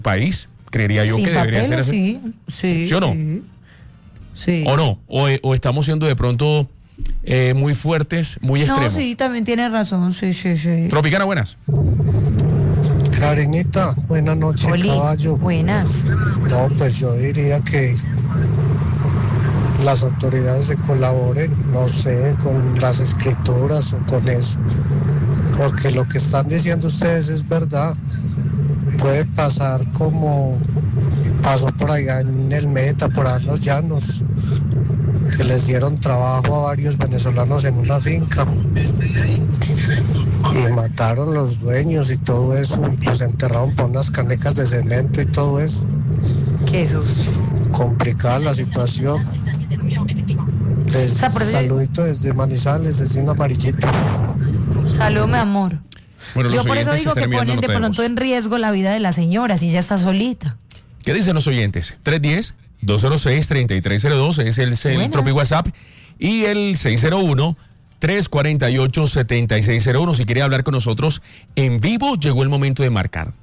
país, creería yo Sin que debería ser así. Sí o no? Sí. ¿O no? ¿O estamos siendo de pronto muy fuertes, muy extremos? No, sí, también tiene razón, sí. Tropicana, buenas. Karinita, buenas noches, Oli, caballo. buenas. No, pues yo diría que las autoridades le colaboren, no sé, con las escrituras o con eso, porque lo que están diciendo ustedes es verdad. Puede pasar como pasó por allá en el Meta, por allá en los llanos, que les dieron trabajo a varios venezolanos en una finca y mataron los dueños y todo eso, y los enterraron por unas canecas de cemento y todo eso. Jesús. Complicada la situación. Saludito desde Manizales, desde un amarillito. Salud, mi amor. Bueno, Yo por eso oyentes digo que están enviando ponen de nota de pronto voz. en riesgo la vida de la señora si ella está solita. ¿Qué dicen los oyentes? 310-206-3302 es el Buenas. Tropi WhatsApp y el 601-348-7601. Si quiere hablar con nosotros en vivo, llegó el momento de marcar.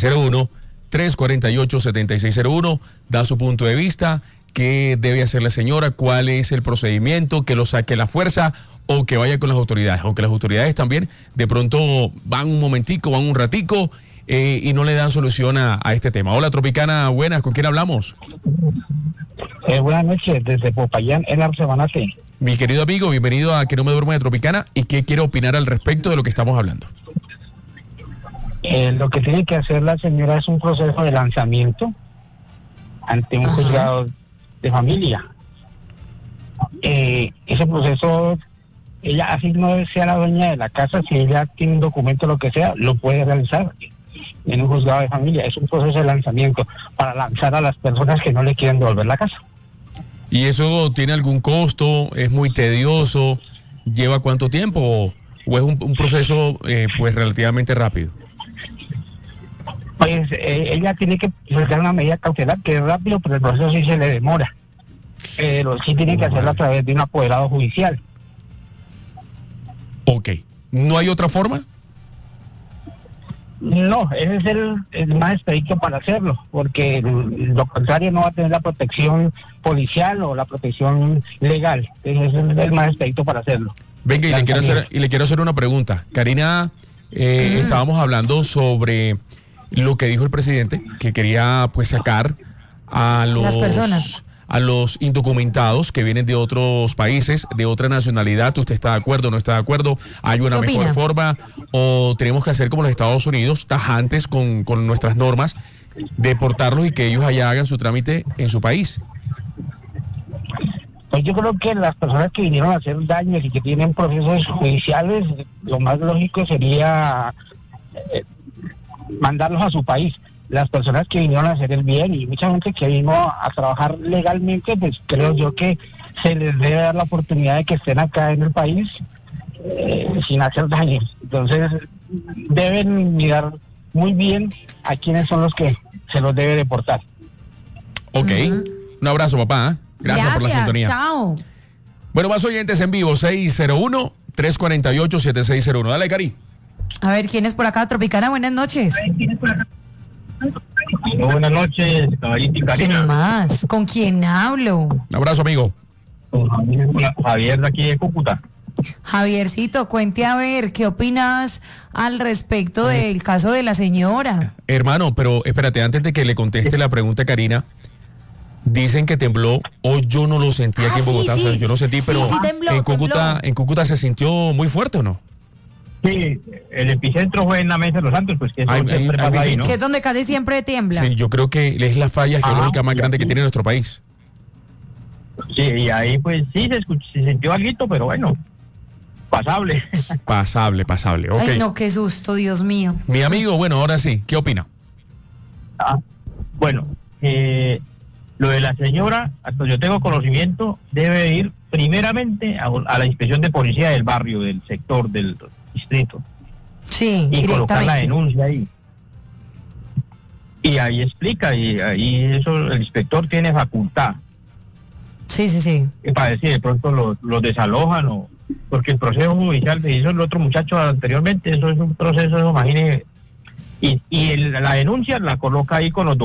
601-348-7601, da su punto de vista, qué debe hacer la señora, cuál es el procedimiento, que lo saque la fuerza o que vaya con las autoridades. Aunque las autoridades también de pronto van un momentico, van un ratico y no le dan solución a este tema. Hola, Tropicana, buenas, ¿con quién hablamos? Buenas noches, desde Popayán, en Arcebanate. Mi querido amigo, bienvenido a Que no me duermo de Tropicana. ¿Y qué quiere opinar al respecto de lo que estamos hablando? Lo que tiene que hacer la señora es un proceso de lanzamiento ante un juzgado de familia. Ese proceso, ella así no sea la dueña de la casa, si ella tiene un documento, lo que sea, lo puede realizar en un juzgado de familia. Es un proceso de lanzamiento para lanzar a las personas que no le quieren devolver la casa. ¿Y eso tiene algún costo? ¿Es muy tedioso? ¿Lleva cuánto tiempo? ¿O es un proceso pues relativamente rápido? Pues ella tiene que presentar una medida cautelar que es rápido, pero el proceso sí se le demora. Pero sí tiene que hacerlo a través de un apoderado judicial. Ok. ¿No hay otra forma? No, ese es el más expedito para hacerlo, porque lo contrario no va a tener la protección policial o la protección legal. Ese es el más expedito para hacerlo. Venga, y le quiero hacer una pregunta. Karina, estábamos hablando sobre lo que dijo el presidente, que quería pues sacar a Las personas. a los indocumentados que vienen de otros países, de otra nacionalidad. ¿Usted está de acuerdo o no está de acuerdo? ¿Hay una ¿Qué mejor opina? forma? ¿O tenemos que hacer como los Estados Unidos, tajantes con nuestras normas, deportarlos y que ellos allá hagan su trámite en su país? Pues yo creo que las personas que vinieron a hacer daños y que tienen procesos judiciales, lo más lógico sería mandarlos a su país. Las personas que vinieron a hacer el bien y mucha gente que vino a trabajar legalmente, pues creo yo que se les debe dar la oportunidad de que estén acá en el país sin hacer daño. Entonces deben mirar muy bien a quiénes son los que se los debe deportar. Ok. Un abrazo, papá. Gracias por la sintonía. Chao. Bueno, más oyentes en vivo, 601-348-7601. Dale, Cari. A ver, ¿quién es por acá? Tropicana, buenas noches. Buenas noches, caballito y ¿Quién más? ¿Con quién hablo? Un abrazo, amigo. Javier de aquí de Cúcuta. Javiercito, cuente a ver, ¿qué opinas al respecto del caso de la señora? Hermano, pero espérate, antes de que le conteste la pregunta a Karina, dicen que tembló. Hoy yo no lo sentí aquí en Bogotá. sí, O sea, yo no sentí, sí, pero sí tembló, en Cúcuta se sintió muy fuerte, ¿o no? Sí, el epicentro fue en la Mesa de los Santos, pues que eso siempre pasa ahí, ¿no? Que es donde casi siempre tiembla. Sí, yo creo que es la falla geológica más grande que tiene nuestro país. Sí, y ahí pues sí se sintió algo, pero bueno, pasable. Pasable, ok. Ay, no, qué susto, Dios mío. Mi amigo, bueno, ahora sí, ¿qué opina? Bueno, lo de la señora, hasta yo tengo conocimiento, debe ir primeramente a la inspección de policía del barrio, del sector, del distrito, Sí, y colocar la directamente. denuncia ahí. Y ahí explica, y ahí eso el inspector tiene facultad Sí. para decir, de pronto los desalojan, o porque el proceso judicial que hizo el otro muchacho anteriormente, eso es un proceso, imagínese, y la denuncia la coloca ahí con los